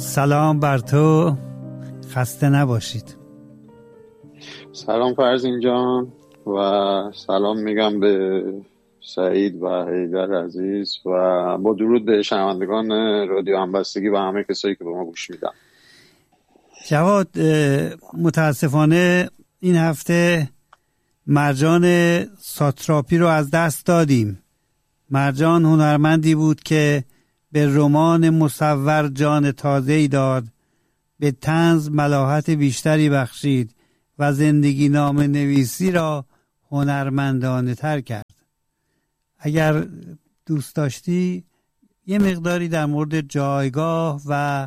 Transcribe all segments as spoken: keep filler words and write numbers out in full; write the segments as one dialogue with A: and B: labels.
A: سلام بر تو، خسته نباشید.
B: سلام فرزین جان و سلام میگم به سعید و حیدر عزیز و با درود به شنوندگان رادیو همبستگی و همه کسایی که به ما گوش میدن.
A: جواد، متاسفانه این هفته مرجان ساتراپی رو از دست دادیم. مرجان هنرمندی بود که به رمان مصور جان تازه‌ای داد، به طنز ملاحت بیشتری بخشید و زندگی نامه نویسی را هنرمندانه تر کرد. اگر دوست داشتی یه مقداری در مورد جایگاه و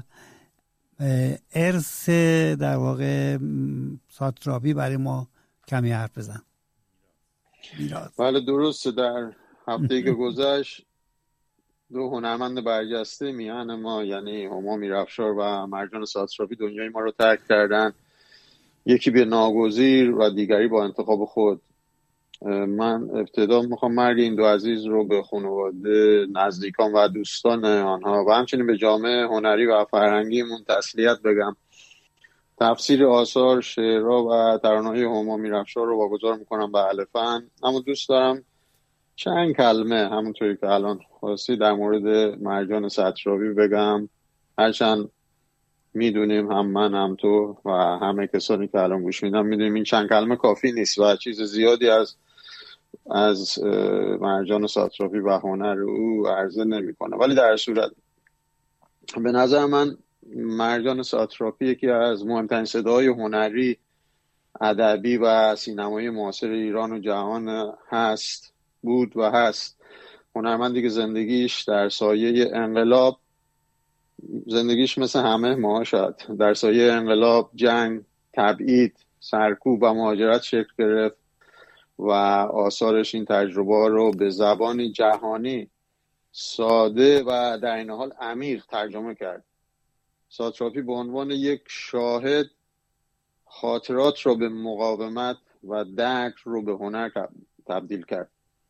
A: ارث در واقع ساتراپی برای ما کمی حرف بزن.
B: بله درسته، در هفته‌ای که گذشت دو هنرمند برجسته میان ما یعنی هما میرافشار و مرجان ساتراپی دنیای ما رو ترک کردن، یکی به ناگزیر و دیگری با انتخاب خود. من ابتدا میخوام مرگ این دو عزیز رو به خانواده، نزدیکان و دوستان آنها و همچنین به جامعه هنری و فرهنگیمون تسلیت بگم. تفسیر آثار، شعرها و ترانه‌های هما میرافشار رو واگذار میکنم به اهل فن، اما دوست دارم چند کلمه همونطوری که الان خواستی در مورد مرجان ساتراپی بگم. هرچند میدونیم هم من هم تو و همه کسانی که الان گوش میدن میدونیم این چند کلمه کافی نیست و چیز زیادی از از مرجان ساتراپی و هنر او عرضه نمیکنه، ولی در صورت به نظر من مرجان ساتراپی یکی از مهمترین صداهای هنری، ادبی و سینمایی معاصر ایران و جهان هست، بود و هست. هنرمندی که زندگیش در سایه انقلاب، زندگیش مثل همه ما شاید در سایه انقلاب، جنگ، تبعید، سرکوب و مهاجرت شکل گرفت و آثارش این تجربه رو به زبانی جهانی ساده و در این حال عمیق ترجمه کرد. ساتراپی به عنوان یک شاهد خاطرات رو به مقاومت و درک رو به هنر تبدیل کرد.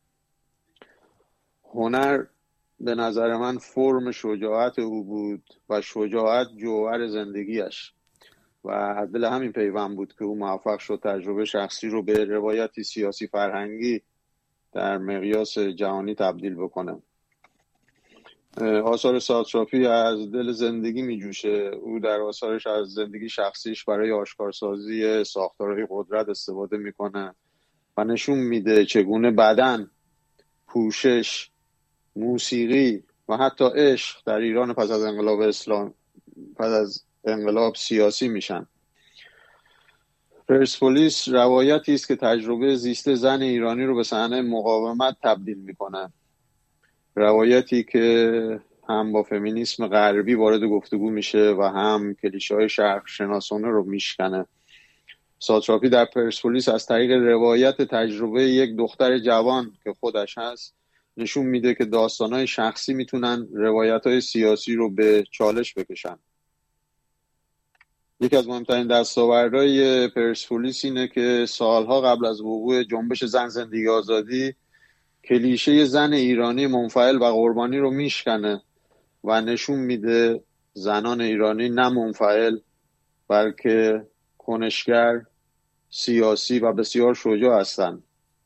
B: هنر به نظر من فرم شجاعت او بود و شجاعت جوهر زندگیش و از دل همین پیوند بود که او موفق شد تجربه شخصی رو به روایتی سیاسی فرهنگی در مقیاس جهانی تبدیل بکنه. آثار ساتراپی از دل زندگی می جوشه. او در آثارش از زندگی شخصیش برای آشکارسازی ساختارهای قدرت استفاده میکنه و نشون میده چگونه بدن، پوشش، موسیقی و حتی عشق در ایران پس از انقلاب اسلام پس از انقلاب سیاسی میشن. پرسپولیس روایتی است که تجربه زیست زن ایرانی رو به صحنه مقاومت تبدیل میکنه. روایتی که هم با فمینیسم غربی وارد گفتگو میشه و هم کلیشه‌های شرق شناسانه رو میشکنه. ساتراپی در پرسپولیس از طریق روایت تجربه یک دختر جوان که خودش هست نشون میده که داستانهای شخصی میتونن روایتهای سیاسی رو به چالش بکشن. یکی از مهمترین دستاوردهای پرسپولیس اینه که سالها قبل از وقوع جنبش زن زندگی آزادی کلیشه زن ایرانی منفعل و قربانی رو میشکنه و نشون میده زنان ایرانی نه منفعل بلکه کنشگر، سیاسی و بسیار شجاع هستند.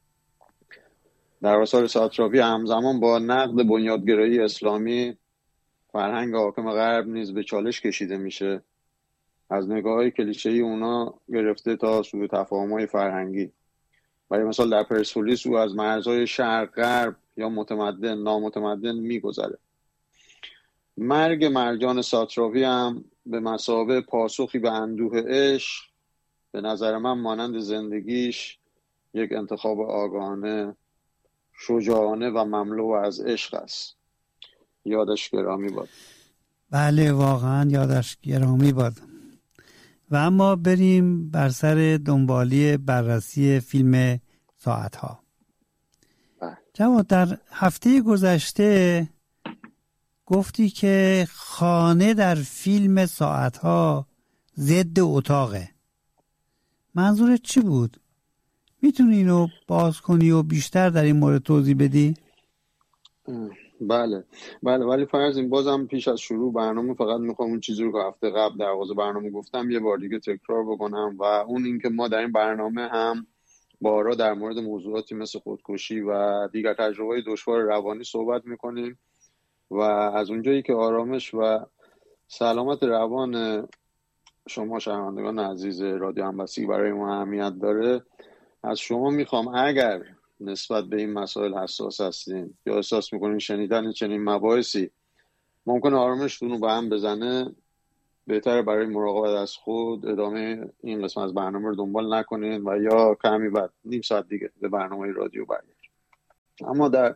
B: در آثار ساتراپی همزمان با نقد بنیادگرایی اسلامی فرهنگ حاکم غرب نیز به چالش کشیده میشه، از نگاه‌های کلیشه‌ای اونا گرفته تا سوء تفاهم‌های فرهنگی. برای مثال در پرسپولیس او از مرزهای شرق غرب یا متمدن نامتمدن میگذره. مرگ مرجان ساتراپی هم به مثابه پاسخی به اندوه عشق به نظر من مانند زندگیش یک انتخاب آگاهانه، شجاعانه و مملو از عشق است. یادش گرامی باد.
A: بله واقعا یادش گرامی باد. و اما بریم بر سر دنبالی بررسی فیلم ساعتها. جواد، در هفته گذشته گفتی که خانه در فیلم ساعتها ضد اتاقه. منظورت چی بود؟ میتونی اینو باز کنی و بیشتر در این مورد توضیح بدی؟
B: بله بله ولی فرض این بازم پیش از شروع برنامه فقط میخوام اون چیزی رو که هفته قبل در آغاز برنامه گفتم یه بار دیگه تکرار بکنم و اون اینکه ما در این برنامه هم بارها در مورد موضوعاتی مثل خودکشی و دیگر تجربه‌های دشوار روانی صحبت میکنیم و از اونجایی که آرامش و سلامت روان شما شنوندگان عزیز رادیو همبستگی برای ما اهمیت داره، از شما میخوام اگر نسبت به این مسائل حساس هستین یا احساس میکنین شنیدن چنین مباحثی ممکنه آرامشتون رو به هم بزنه، بهتره برای مراقبت از خود ادامه این قسمت از برنامه رو دنبال نکنین و یا کمی بعد نیم ساعت دیگه به برنامه رادیو برگردید. اما در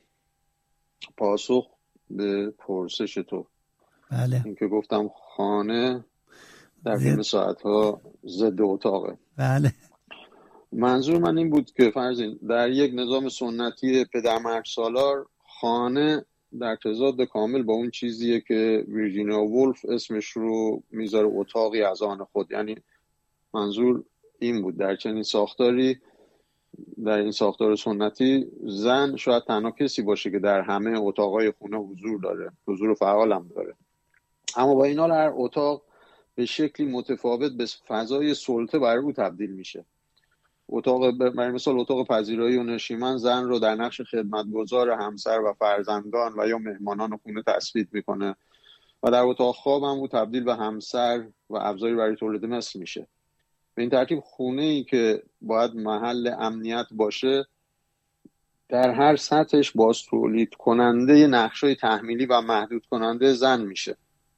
B: پاسخ به پرسش تو،
A: بله،
B: این که گفتم خانه در فیلم ساعتها ضد اتاقه.
A: بله،
B: منظور من این بود که فرضین در یک نظام سنتی پدر مرد سالار خانه در تضاد کامل با اون چیزیه که ویرجینیا وولف اسمش رو میذاره اتاقی از آن خود. یعنی منظور این بود در چنین ساختاری، در این ساختار سنتی، زن شاید تنها کسی باشه که در همه اتاقای خونه حضور داره، حضور فعال هم داره. اما با این حال هر اتاق به شکلی متفاوت به فضای سلطه بر او تبدیل میشه. اتاق برای مثال اتاق پذیرایی و نشیمن زن رو در نقش خدمتگزار همسر و فرزندان و یا مهمانان خونه تثبیت میکنه و در اتاق خواب هم او تبدیل به همسر و ابزاری برای تولید مثل میشه. به این ترتیب خونه ای که باید محل امنیت باشه در هر سطحش باز تولید کننده نقشای تحمیلی و محدود کننده زن میشه.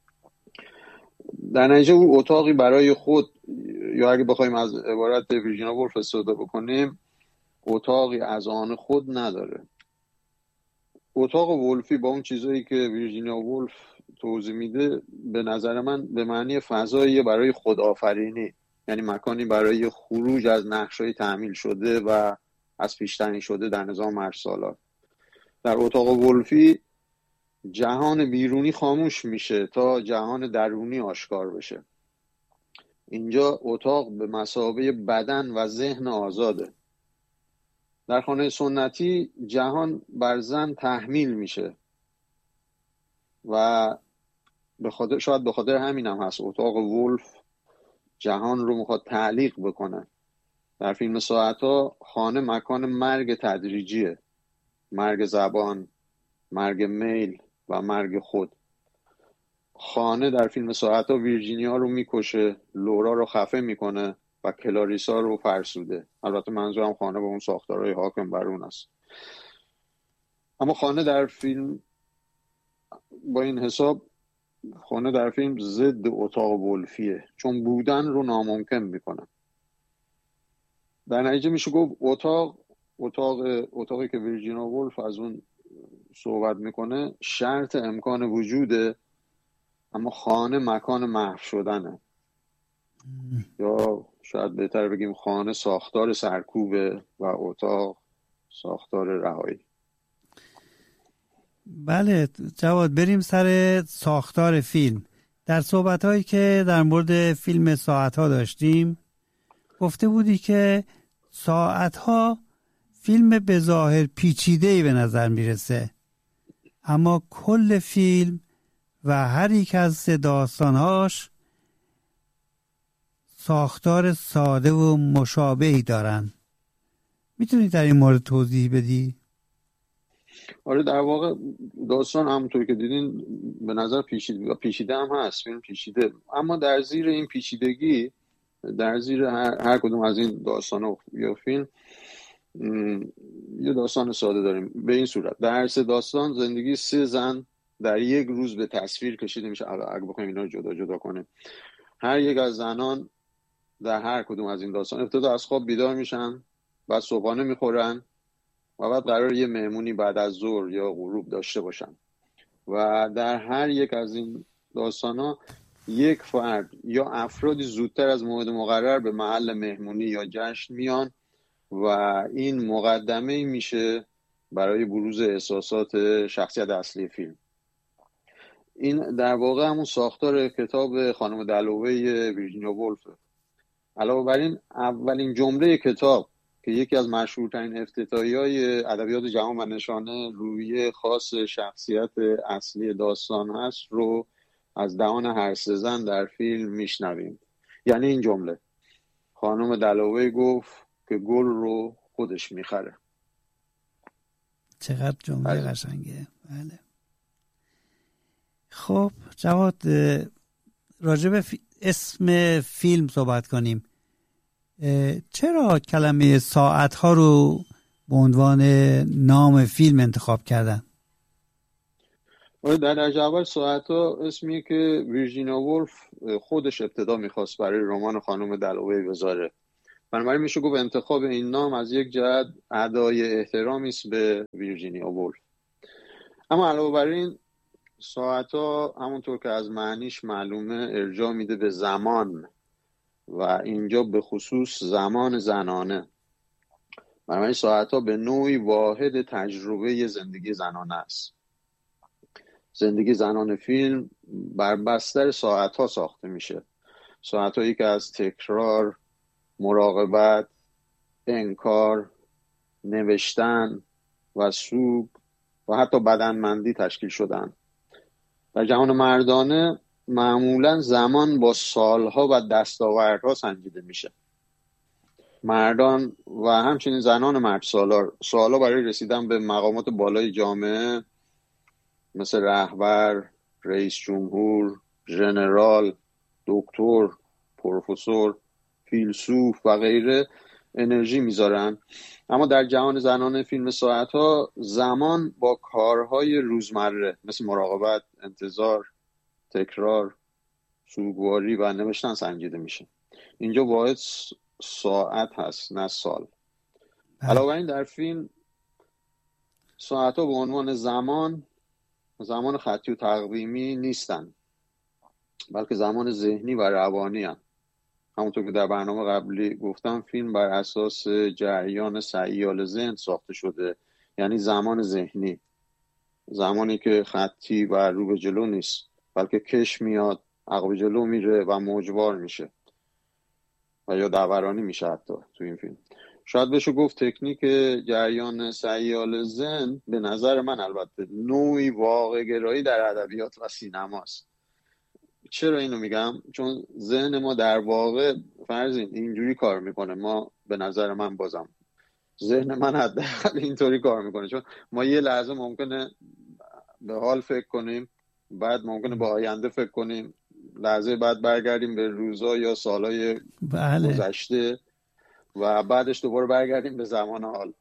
B: در نتیجه او اتاقی برای خود، یا اگه بخوایم از عبارت ویرجینیا وولف استفاده بکنیم، اتاقی از آن خود نداره. اتاق وولفی با اون چیزایی که ویرجینیا وولف توضیح میده به نظر من به معنی فضایی برای خودآفرینی، یعنی مکانی برای خروج از نقشای تحمیل شده و از پیش‌تنی شده در نظام مرسالار. در اتاق وولفی جهان بیرونی خاموش میشه تا جهان درونی آشکار بشه. اینجا اتاق به مثابه بدن و ذهن آزاده. در خانه سنتی جهان بر زن تحمیل میشه و به خاطر شاید به خاطر همین هم هست اتاق وولف جهان رو میخواد تعلیق بکنه. در فیلم ساعتها خانه مکان مرگ تدریجیه، مرگ زبان، مرگ میل و مرگ خود. خانه در فیلم ساعتها ویرجینیا رو میکشه، لورا رو خفه میکنه و کلاریسا رو فرسوده. البته منظورم خانه با اون ساختارهای حاکم بر اون است. اما خانه در فیلم با این حساب خانه در فیلم ضد اتاق وولفیه، چون بودن رو ناممکن میکنه. در نتیجه میشه گفت اتاق اتاق اتاقی که ویرجینیا وولف از اون صحبت میکنه شرط امکان وجوده، اما خانه مکان محو شدنه. یا شاید بهتر بگیم خانه ساختار سرکوبه و اتاق ساختار رهایی.
A: بله جواد، بریم سر ساختار فیلم. در صحبت‌هایی که در مورد فیلم ساعتها داشتیم گفته بودی که ساعتها فیلم به ظاهر پیچیده‌ای به نظر میرسه، اما کل فیلم و هر یک از داستانهاش ساختار ساده و مشابهی دارن. میتونی در این مورد توضیح بدی؟
B: آره، در واقع داستان همونطور که دیدین به نظر پیچیده پیچیده هم هست، فیلم پیچیده، اما در زیر این پیچیدگی، در زیر هر, هر کدوم از این داستان یا فیلم یه داستان ساده داریم. به این صورت در هر سه داستان زندگی سه زن در یک روز به تصویر کشیده میشه. اگه بخوایم اینا رو جدا جدا کنیم، هر یک از زنان در هر کدوم از این داستان ابتدا از خواب بیدار میشن، بعد صبحانه میخورن و بعد قرار یه مهمونی بعد از ظهر یا غروب داشته باشن. و در هر یک از این داستانا یک فرد یا افرادی زودتر از موعد مقرر به محل مهمونی یا جشن میان و این مقدمه میشه برای بروز احساسات شخصیت اصلی فیلم. این در واقع همون ساختار کتاب خانم دلووی ویرجینیا وولف. علاوه بر این اولین جمله کتاب که یکی از مشهورترین افتتاحیه‌های ادبیات جهان و نشانه روحیه خاص شخصیت اصلی داستان هست رو از دهان هر سه زن در فیلم میشنویم. یعنی این جمله: خانم دلوی گفت که گل رو خودش میخره.
A: چقدر جمله قشنگه. بله. خب جواد، راجع به اسم فیلم صحبت کنیم. چرا کلمه ساعت ها رو به عنوان نام فیلم انتخاب کردن؟
B: در درجه اول ساعت ها اسمیه که ویرجینیا وولف خودش ابتدا میخواست برای رمان خانم دلوی بذاره. بنابراین میشه گفت انتخاب این نام از یک جهت ادای احترامی است به ویرجینیا وولف. اما علاوه بر این، ساعت ها همونطور که از معنیش معلومه ارجاع میده به زمان و اینجا به خصوص زمان زنانه. بنابراین ساعت ها به نوعی واحد تجربه زندگی زنانه است. زندگی زنان فیلم بر بستر ساعت ها ساخته میشه. ساعت هایی که از تکرار، مراقبت، انکار، نوشتن و سوگ و حتی بدنمندی تشکیل شدن. در جهان مردانه معمولا زمان با سالها و دستاوردها سنجیده میشه. مردان و همچنین زنان مرد سالار سالها برای رسیدن به مقامات بالای جامعه مثل رهبر، رئیس جمهور، ژنرال، دکتر، پروفسور، فیلسوف و غیره انرژی میذارن. اما در جهان زنان فیلم ساعت‌ها زمان با کارهای روزمره مثل مراقبت، انتظار، تکرار، سوگواری و نوشتن سنجیده میشه. اینجا واحد ساعت هست نه سال. علاوه بر این در فیلم ساعت‌ها به عنوان زمان زمان خطی و تقویمی نیستن، بلکه زمان ذهنی و روانی هستند. همونطور که در برنامه قبلی گفتم، فیلم بر اساس جریان سیال ذهن ساخته شده، یعنی زمان ذهنی، زمانی که خطی و رو به جلو نیست، بلکه کش میاد، عقب جلو میره و موجوار میشه و یا دورانی میشه. حتی تو این فیلم شاید بشه گفت تکنیک جریان سیال ذهن به نظر من البته نوعی واقع گرایی در ادبیات و سینماست. چرا اینو میگم؟ چون ذهن ما در واقع فرض اینجوری کار میکنه. ما به نظر من بازم ذهن من حداقل اینطوری کار میکنه، چون ما یه لحظه ممکنه به حال فکر کنیم، بعد ممکنه به آینده فکر کنیم، لحظه بعد برگردیم به روزا یا سالهای
A: بله.
B: گذشته و بعدش دوباره برگردیم به زمان حال.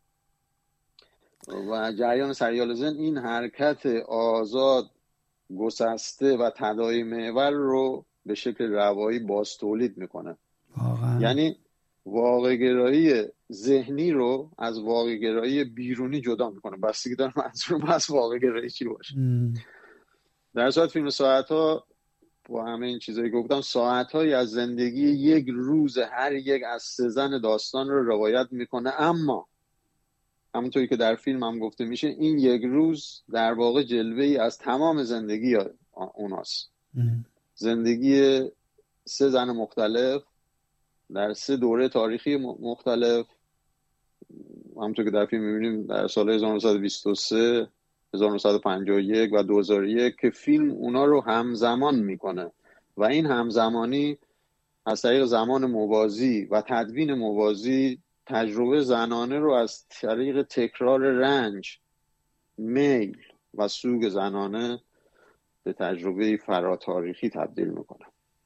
B: و جریان سیال ذهن این حرکت آزاد، گسسته و تداعی محور رو به شکل روایی باز تولید میکنه.
A: واقعا.
B: یعنی واقع گرایی ذهنی رو از واقع گرایی بیرونی جدا میکنه. بستگی داره منظورم از واقع گرایی چی باشه. ام. در صورت فیلم ساعت‌ها با همه این چیزایی که گفتم، ساعت‌هایی از زندگی یک روز هر یک از سه زن داستان رو روایت میکنه. اما همونطوری که در فیلم هم گفته میشه، این یک روز در واقع جلوه‌ای از تمام زندگی اوناست. زندگی سه زن مختلف در سه دوره تاریخی مختلف، همونطور که در فیلم میبینیم در سال هزار و نهصد و بیست و سه، هزار و نهصد و پنجاه و یک و دو هزار و یک که فیلم اونا رو همزمان میکنه و این همزمانی از طریق زمان موازی و تدوین موازی تجربه زنانه رو از طریق تکرار رنج، میل و سوگ زنانه به تجربه فراتاریخی تبدیل میکنه.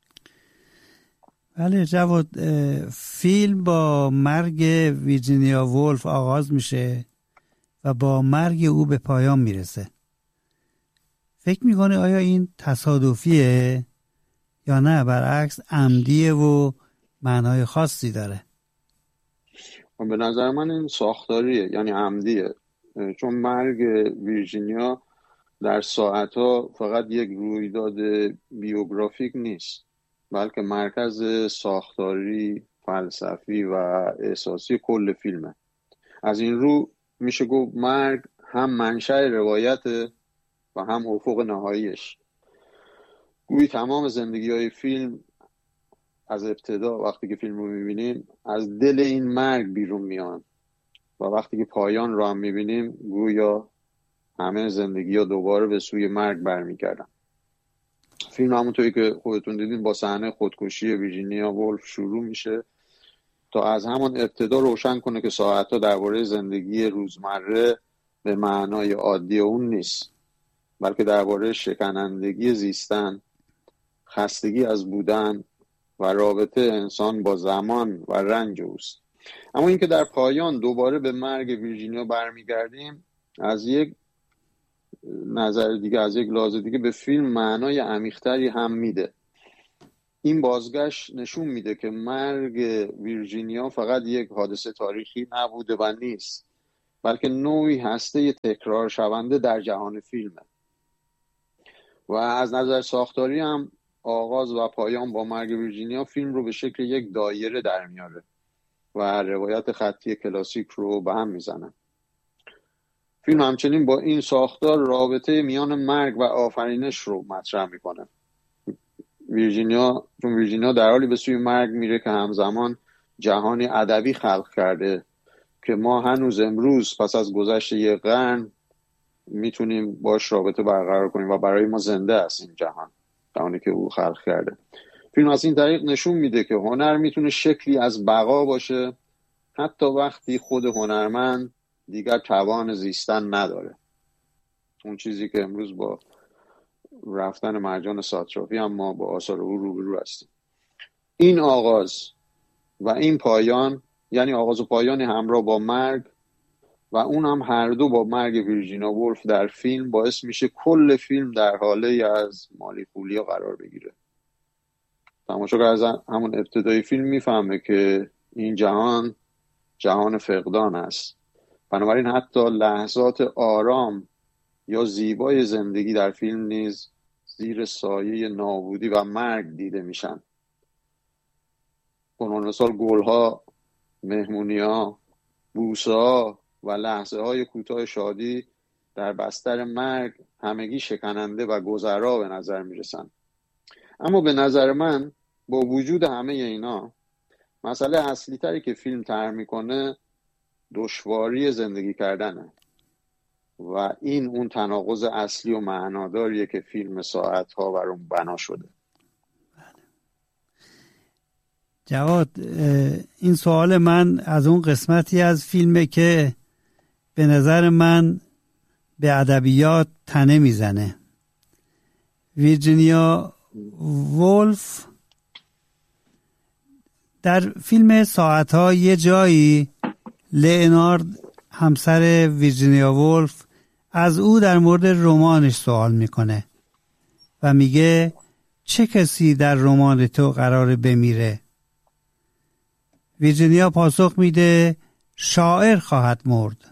A: بله جواد، فیلم با مرگ ویرجینیا وولف آغاز میشه و با مرگ او به پایان میرسه. فکر میکنه آیا این تصادفیه یا نه برعکس عمدیه و معنای خاصی داره؟
B: به نظر من این ساختاریه، یعنی عمدیه. چون مرگ ویرجینیا در ساعتها فقط یک رویداد بیوگرافیک نیست، بلکه مرکز ساختاری، فلسفی و احساسی کل فیلمه. از این رو میشه گفت مرگ هم منشأ روایت و هم افق نهاییش. گویی تمام زندگی‌های فیلم از ابتدا وقتی که فیلم رو میبینیم از دل این مرگ بیرون میان و وقتی که پایان رو هم میبینیم گویا همه زندگی ها دوباره به سوی مرگ برمیگردن. فیلم همونطوری که خودتون دیدین با صحنه خودکشی ویرجینیا وولف شروع میشه تا از همون ابتدا روشن کنه که ساعتها درباره زندگی روزمره به معنای عادی اون نیست، بلکه درباره شکنندگی زیستن، خستگی از بودن و رابطه انسان با زمان و رنج اوست. اما اینکه در پایان دوباره به مرگ ویرجینیا برمیگردیم از یک نظر دیگه، از یک لحاظ دیگه به فیلم معنای عمیق‌تری هم میده. این بازگشت نشون میده که مرگ ویرجینیا فقط یک حادثه تاریخی نبوده و نیست، بلکه نوعی هسته تکرار شونده در جهان فیلمه و از نظر ساختاری هم آغاز و پایان با مرگ ویرجینیا فیلم رو به شکل یک دایره در میاره و روایت خطی کلاسیک رو به هم میزنه. فیلم همچنین با این ساختار رابطه میان مرگ و آفرینش رو مطرح میکنه. ویرجینیا چون ویرجینیا در حالی به سوی مرگ میره که همزمان جهانی ادبی خلق کرده که ما هنوز امروز پس از گذشت یک قرن میتونیم باش رابطه برقرار کنیم و برای ما زنده است این جهان، جهانی که او خلق کرده. فیلم از این طریق نشون میده که هنر میتونه شکلی از بقا باشه حتی وقتی خود هنرمند دیگر توان زیستن نداره. اون چیزی که امروز با رفتن مرجان ساتراپی هم ما با آثار او روبرو هستیم. این آغاز و این پایان، یعنی آغاز و پایانی همراه با مرگ و اون هم هر دو با مرگ ویرجینیا وولف در فیلم، باعث میشه کل فیلم در حاله از مالیکولیا قرار بگیره. تماشاگر از همون ابتدای فیلم میفهمه که این جهان جهان فقدان است. بنابراین حتی لحظات آرام یا زیبای زندگی در فیلم نیز زیر سایه نابودی و مرگ دیده میشن. به عنوان مثال گلها، مهمونی‌ها، بوسه‌ها و لحظه های کوتاه شادی در بستر مرگ همگی شکننده و گذرا به نظر میرسن. اما به نظر من با وجود همه اینا، مسئله اصلی تری که فیلم طرح میکنه دشواری زندگی کردنه و این اون تناقض اصلی و معناداریه که فیلم ساعتها بر اون بنا شده.
A: جواد، این سوال من از اون قسمتی از فیلمه که به نظر من به ادبیات تنه میزنه. ویرجینیا وولف در فیلم ساعتها یه جایی لئونارد همسر ویرجینیا وولف از او در مورد رمانش سوال میکنه و میگه چه کسی در رمان تو قراره بمیره؟ ویرجینیا پاسخ میده شاعر خواهد مرد،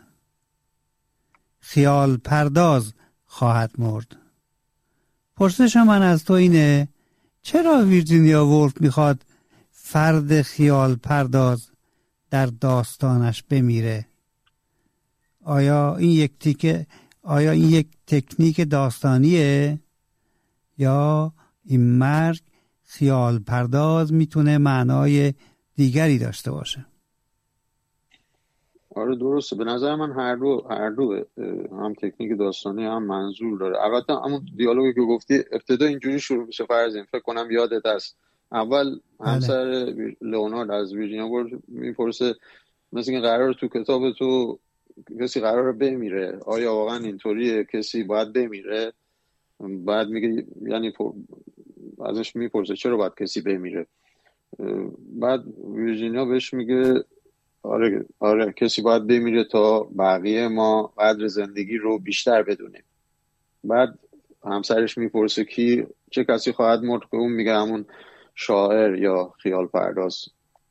A: خیال پرداز خواهد مرد. پرسش من از تو اینه چرا ویرجینیا وولف میخواد فرد خیال پرداز در داستانش بمیره؟ آیا این یک تیکه آیا این یک تکنیک داستانیه یا این مرگ خیال پرداز میتونه معنای دیگری داشته باشه؟
B: آره درسته. به نظر من هر دو هر دو هم تکنیک داستانی هم منظور داره. البته همون دیالوگی که گفتی ابتدا اینجوری شروع میشه، فرضاً فکر کنم یادت هست. اول همسر لئونارد از ویرجینیا وولف میپرسه مثل این قرار تو کتاب تو کسی قرار بمیره، آیا واقعا اینطوریه کسی باید بمیره؟ بعد میگه یعنی ازش میپرسه چرا باید کسی بمیره؟ بعد ویرجینیا بهش میگه آره آره کسی باید بمیره تا بقیه ما قدر زندگی رو بیشتر بدونیم. بعد همسرش میپرسه کی چه کسی خواهد مرد؟ که اون میگه همون شاعر یا خیال پرداز.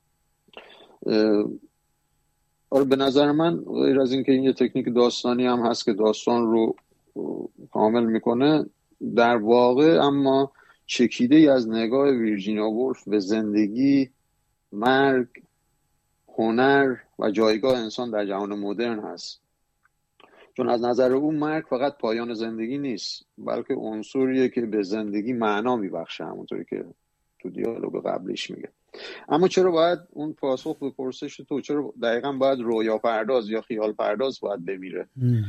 B: آره به نظر من غیر از این که این یه تکنیک داستانی هم هست که داستان رو کامل میکنه، در واقع اما چکیده ای از نگاه ویرجینیا وولف به زندگی، مرگ، هنر و جایگاه انسان در جهان مدرن هست. چون از نظر او مرگ فقط پایان زندگی نیست، بلکه عنصریه که به زندگی معنا میبخشه، همونطوری که تو دیالوگ قبلیش میگه. اما چرا باید اون پاسخ به پرسش تو، چرا دقیقا باید رویا پرداز یا خیال پرداز باید بمیره؟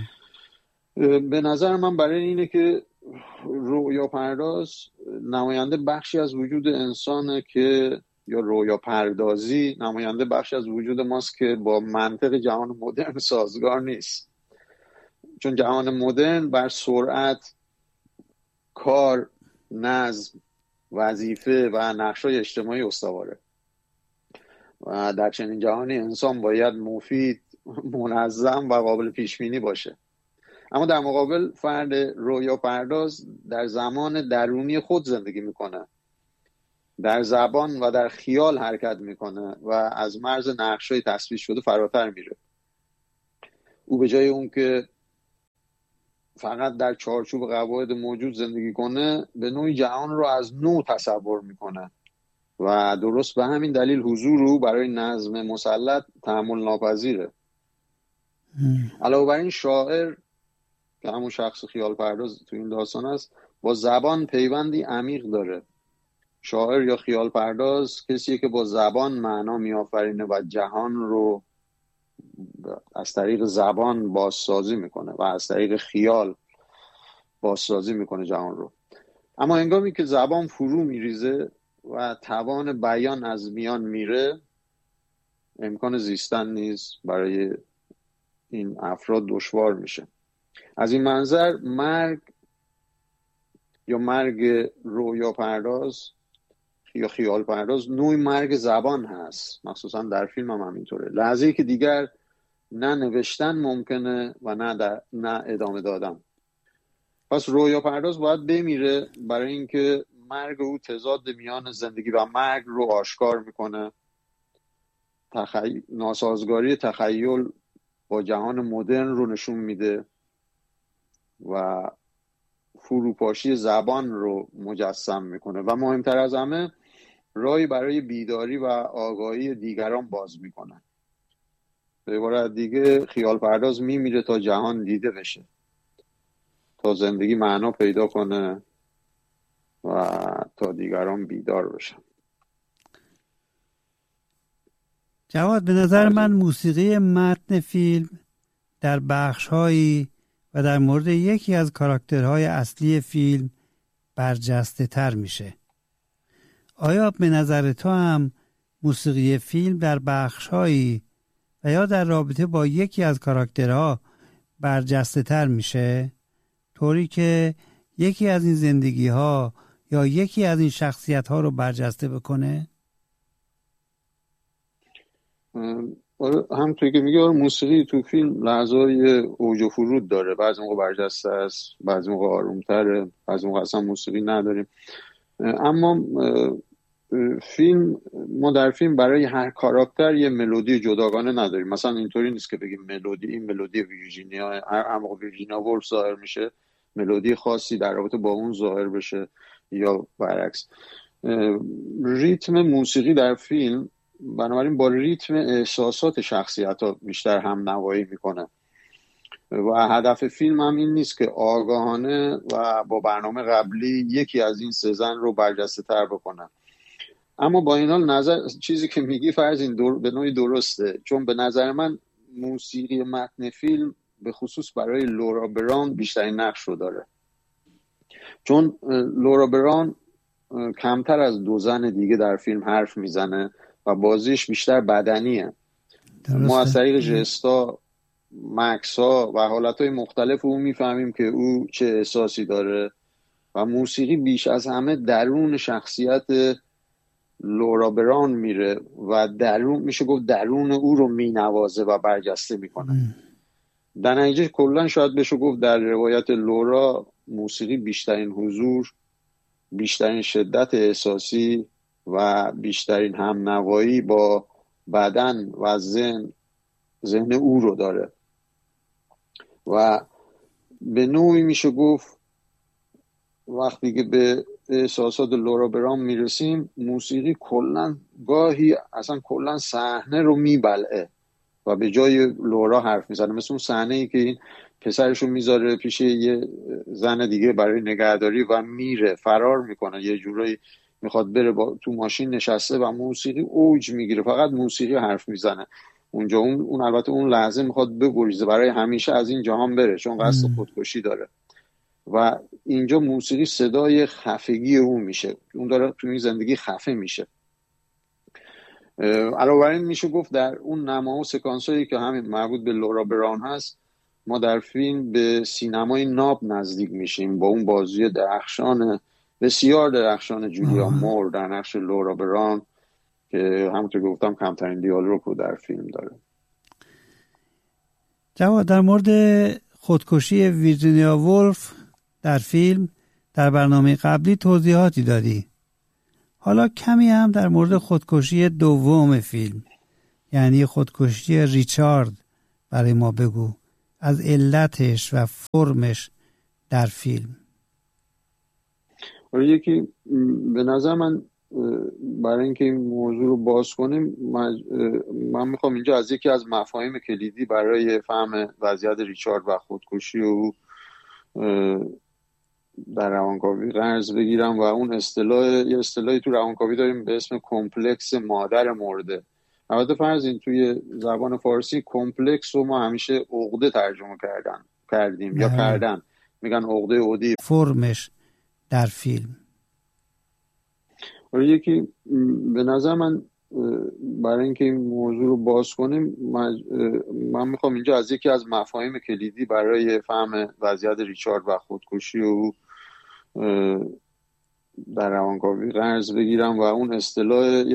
B: به نظر من برای اینه که رویا پرداز نماینده بخشی از وجود انسانه که، یا رویا پردازی نماینده بخشی از وجود ماست که با منطق جهان مدرن سازگار نیست. چون جهان مدرن بر سرعت، کار، نظم، وظیفه و نقش‌های اجتماعی استواره و در چنین جهانی انسان باید مفید، منظم و قابل پیشبینی باشه. اما در مقابل فرد رویا پرداز در زمان درونی خود زندگی میکنه، در زبان و در خیال حرکت میکنه و از مرز نقش‌های تثبیت شده فراتر میره. او به جای اون که فقط در چارچوب قواعد موجود زندگی کنه، به نوعی جهان رو از نو تصور میکنه و درست به همین دلیل حضور او برای نظم مسلط تحمل ناپذیره. علاوه بر این، شاعر که همون شخص خیال پرداز تو این داستان است، با زبان پیوندی عمیق داره. شاعر یا خیال پرداز کسیه که با زبان معنا میآفرینه و جهان رو از طریق زبان بازسازی میکنه و از طریق خیال بازسازی میکنه جهان رو. اما هنگامی که زبان فرو میریزه و توان بیان از میان میره، امکان زیستن نیز برای این افراد دشوار میشه. از این منظر مرگ یا مرگ رویا پرداز یا خیال پرداز نوعی مرگ زبان هست. مخصوصا در فیلم هم همینطوره. لحظه‌ای که دیگر نه نوشتن ممکنه و نه, در... نه ادامه دادن. پس رویا پرداز باید بمیره برای اینکه مرگ او تضاد میان زندگی و مرگ رو آشکار میکنه. تخی... ناسازگاری تخیل با جهان مدرن رو نشون میده و فروپاشی زبان رو مجسم میکنه و مهمتر از همه راهی برای بیداری و آگاهی دیگران باز میکنه. به عبارت دیگه خیال پرداز میمیره تا جهان دیده بشه، تا زندگی معنا پیدا کنه و تا دیگران بیدار بشن.
A: جواد، به نظر من موسیقی متن فیلم در بخش‌هایی و در مورد یکی از کاراکترهای اصلی فیلم برجسته تر میشه. آیا به نظر تو هم موسیقی فیلم در بخش‌هایی و یا در رابطه با یکی از کاراکترها برجسته تر میشه، طوری که یکی از این زندگی‌ها یا یکی از این شخصیت‌ها رو برجسته بکنه؟
B: هم توی که میگه موسیقی تو فیلم لحظه‌های اوج و فرود داره. بعضی موقع برجسته است، بعضی موقع آروم‌تره، بعضی موقع اصلا موسیقی نداریم. اما فیلم ما در فیلم برای هر کاراکتر یه ملودی جداگانه نداریم. مثلا اینطوری نیست که بگیم ملودی این ملودی ویرجینیا، هر موقع ویرجینیا وولف ظاهر میشه ملودی خاصی در رابطه با اون ظاهر بشه یا برعکس. ریتم موسیقی در فیلم بنابراین با ریتم احساسات شخصیت‌ها بیشتر هم نوایی میکنه و هدف فیلم هم این نیست که آگاهانه و با برنامه قبلی یکی از این سه زن رو برجسته تر بکنه. اما با این حال نظر چیزی که میگی فرض این دور... به نوعی درسته، چون به نظر من موسیقی متن فیلم به خصوص برای لورا براون بیشترین نقش رو داره، چون لورا براون کمتر از دو زن دیگه در فیلم حرف میزنه و بازیش بیشتر بدنیه. ما از طریق ژستا، مکس‌ها و حالتهای مختلف او میفهمیم که او چه احساسی داره و موسیقی بیش از همه درون شخصیت لورا براون میره و درون میشه گفت درون او رو مینوازه و برجسته میکنه. در نتیجه کلا شاید بشه گفت در روایت لورا موسیقی بیشترین حضور، بیشترین شدت احساسی و بیشترین همنوایی با بدن و ذهن ذهن او رو داره و به نوعی میشه گفت وقتی که به احساسات لورا براون میرسیم موسیقی کلا گاهی اصلا کلا صحنه رو میبلعه و به جای لورا حرف میزنه. مثل اون صحنه ای که این پسرشو میذاره پیش یه زن دیگه برای نگهداری و میره فرار میکنه، یه جورایی میخواد بره با تو ماشین نشسته و موسیقی اوج میگیره، فقط موسیقی حرف میزنه اونجا. اون اون البته اون لحظه میخواد بگریزه برای همیشه از این جهان بره، چون قصد خودکشی داره و اینجا موسیقی صدای خفگی اون میشه، اون داره تو این زندگی خفه میشه. علاوه بر این میشه گفت در اون نما و سکانس هایی که همین مربوط به لورا بران هست، ما در فیلم به سینمای ناب نزدیک میشیم با اون بازی درخشان، بسیار درخشان جولیا مور در نقش لورا بران که همونطور که گفتم کمترین دیالوگ رو در فیلم داره.
A: جواد، در مورد خودکشی ویرجینیا وولف در فیلم در برنامه قبلی توضیحاتی دادی. حالا کمی هم در مورد خودکشی دوم فیلم، یعنی خودکشی ریچارد، برای ما بگو، از علتش و فرمش در فیلم.
B: یکی به نظر من برای اینکه این موضوع رو باز کنیم، من میخوام اینجا از یکی از مفاهیم کلیدی برای فهم وضعیت ریچارد و خودکشی او در روانکاوی قرض بگیرم و اون اصطلاح، یه اصطلاحی تو روانکاوی داریم به اسم کمپلکس مادر مرده. البته فرض این توی زبان فارسی کمپلکس رو ما همیشه عقده ترجمه کردن کردیم یا کردن، میگن عقده اودی.
A: فرمش در فیلم
B: یکی به نظر من برای اینکه این موضوع رو باز کنیم، من میخوام اینجا از یکی از مفاهیم کلیدی برای فهم وضعیت ریچارد و خودکشی او در روانکاوی قرض بگیرم و اون اصطلاح